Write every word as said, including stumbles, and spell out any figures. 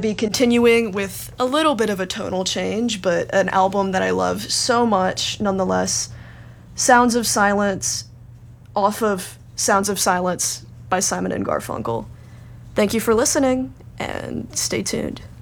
be continuing with a little bit of a tonal change, but an album that I love so much nonetheless. Sounds of Silence, off of Sounds of Silence by Simon and Garfunkel. Thank you for listening, and stay tuned.